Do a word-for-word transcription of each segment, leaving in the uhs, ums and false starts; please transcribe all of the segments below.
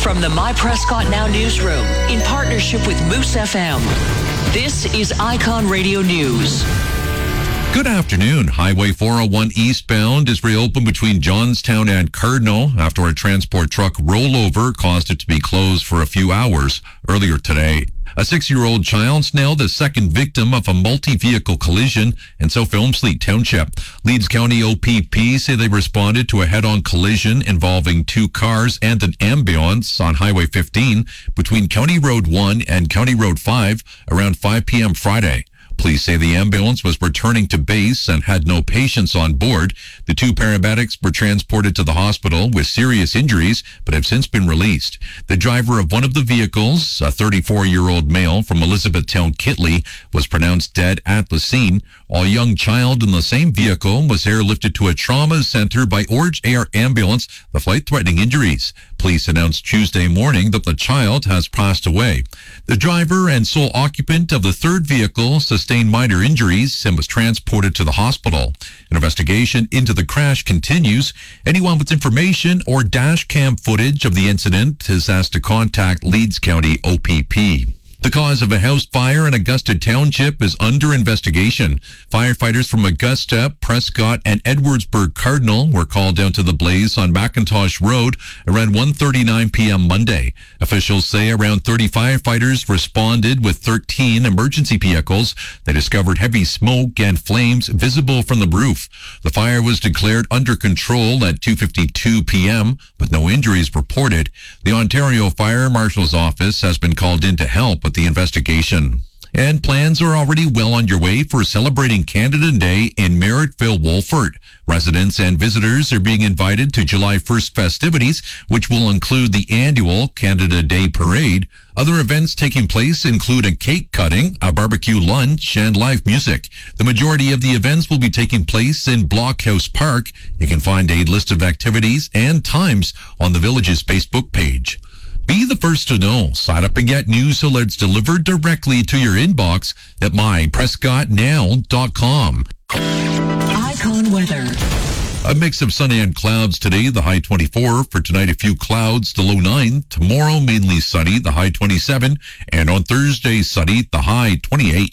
From the My Prescott Now newsroom, in partnership with Moose F M, this is Icon Radio News. Good afternoon. Highway four oh one eastbound is reopened between Johnstown and Cardinal after a transport truck rollover caused it to be closed for a few hours earlier today. A six-year-old child's now the second victim of a multi-vehicle collision in South Elmslie Township. Leeds County O P P say they responded to a head-on collision involving two cars and an ambulance on Highway fifteen between County Road one and County Road five around five p.m. Friday. Police say the ambulance was returning to base and had no patients on board. The two paramedics were transported to the hospital with serious injuries, but have since been released. The driver of one of the vehicles, a thirty-four-year-old male from Elizabethtown, Kitley, was pronounced dead at the scene. A young child in the same vehicle was airlifted to a trauma center by Orange Air Ambulance, with life-threatening injuries. Police announced Tuesday morning that the child has passed away. The driver and sole occupant of the third vehicle sustained minor injuries and was transported to the hospital. An investigation into the crash continues. Anyone with information or dash cam footage of the incident is asked to contact Leeds County O P P. The cause of a house fire in Augusta Township is under investigation. Firefighters from Augusta, Prescott, and Edwardsburg Cardinal were called down to the blaze on McIntosh Road around one thirty-nine p.m. Monday. Officials say around thirty firefighters responded with thirteen emergency vehicles. They discovered heavy smoke and flames visible from the roof. The fire was declared under control at two fifty-two p.m., with no injuries reported. The Ontario Fire Marshal's office has been called in to help with the investigation. And plans are already well on your way for celebrating Canada Day in Merrittville, Wolford. Residents and visitors are being invited to July first festivities, which will include the annual Canada Day Parade. Other events taking place include a cake cutting, a barbecue lunch, and live music. The majority of the events will be taking place in Blockhouse Park. You can find a list of activities and times on the village's Facebook page. Be the first to know. Sign up and get news alerts delivered directly to your inbox at my prescott now dot com. Icon weather. A mix of sun and clouds today, the high twenty-four. For tonight, a few clouds, the low nine. Tomorrow, mainly sunny, the high twenty-seven. And on Thursday, sunny, the high twenty-eight.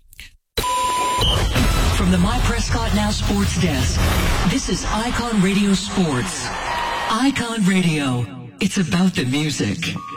From the My Prescott Now Sports Desk, this is Icon Radio Sports. Icon Radio. It's about the music.